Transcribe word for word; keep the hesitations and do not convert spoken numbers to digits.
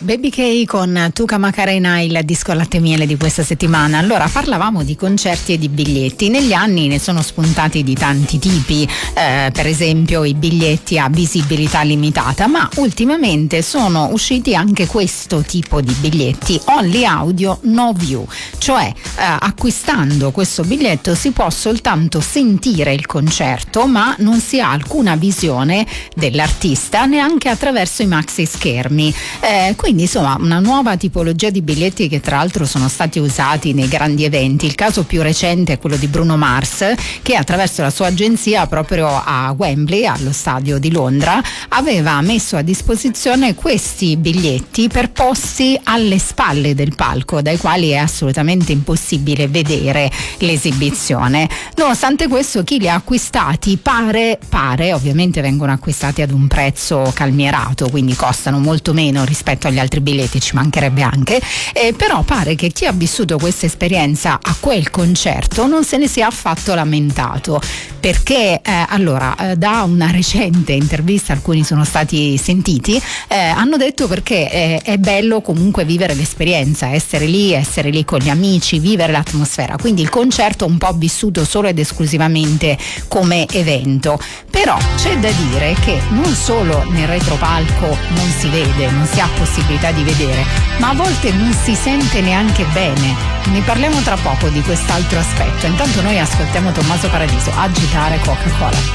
Baby K con Tuca Macarena, il disco al latte e miele di questa settimana. Allora, parlavamo di concerti e di biglietti. Negli anni ne sono spuntati di tanti tipi, eh, per esempio i biglietti a visibilità limitata, ma ultimamente sono usciti anche questo tipo di biglietti, only audio no view, cioè eh, acquistando questo biglietto si può soltanto sentire il concerto, ma non si ha alcuna visione dell'artista neanche attraverso i maxi schermi. Eh, quindi insomma una nuova tipologia di biglietti che tra l'altro sono stati usati nei grandi eventi. Il caso più recente è quello di Bruno Mars, che attraverso la sua agenzia proprio a Wembley, allo stadio di Londra, aveva messo a disposizione questi biglietti per posti alle spalle del palco, dai quali è assolutamente impossibile vedere l'esibizione. Nonostante questo, chi li ha acquistati pare, pare ovviamente vengono acquistati ad un prezzo calmierato, quindi costano molto meno rispetto agli altri biglietti, ci mancherebbe anche, eh, però pare che chi ha vissuto questa esperienza a quel concerto non se ne sia affatto lamentato, perché eh, allora eh, da una recente intervista, alcuni sono stati sentiti, eh, hanno detto perché eh, è bello comunque vivere l'esperienza, essere lì, essere lì con gli amici, vivere l'atmosfera, quindi il concerto un po' vissuto solo ed esclusivamente come evento. Però c'è da dire che non solo nel retropalco non si vede, non si ha possibilità di vedere, ma a volte non si sente neanche bene. Ne parliamo tra poco di quest'altro aspetto. Intanto noi ascoltiamo Tommaso Paradiso, Agitare Coca-Cola.